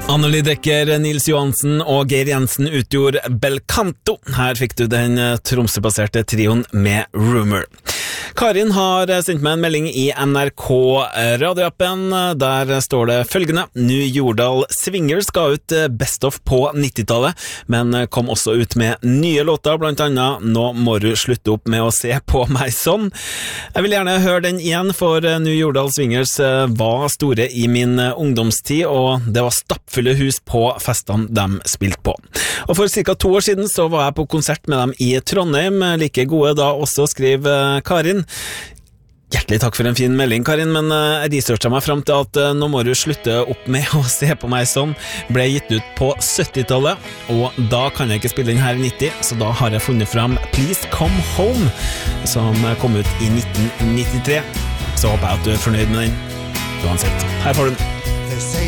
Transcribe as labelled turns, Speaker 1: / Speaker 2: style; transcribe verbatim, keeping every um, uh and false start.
Speaker 1: Anneli Dekker, Nils Johansen og Geir Jensen utgjorde Belcanto. Her fikk du den Tromsø-baserte trioen med Rumor. Karin har sendt meg en melding i N R K radioappen. Der står det følgende: New Jordal Swingers ga ut Best of på nittitallet, men kom også ut med nye låter, blant annet Nå må du slutte opp med å se på meg sånn. Jeg vil gjerne høre den igjen, for New Jordal Swingers var store i min ungdomstid, og det var stappfulle hus på festene de spilte på. Og for cirka to år siden så var jeg på konsert med dem i Trondheim, like gode da også, skriver Karin. Hjertelig takk for en fin melding, Karin, men jeg researchet meg frem til at Nå må du slutte opp med å se på meg sånn ble gitt ut på syttitallet, og da kan jeg ikke spille den her i nitti, så da har jeg funnet frem Please Come Home, som kom ut i nitten nittitre. Så håper jeg at du er fornøyd med den. Uansett, her får du den.